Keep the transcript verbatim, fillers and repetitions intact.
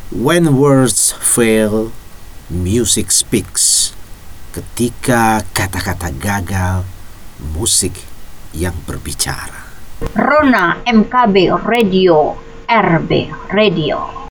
When words fail, music speaks. Ketika kata-kata gagal, musik yang berbicara. Rona M K B Radio, R B Radio.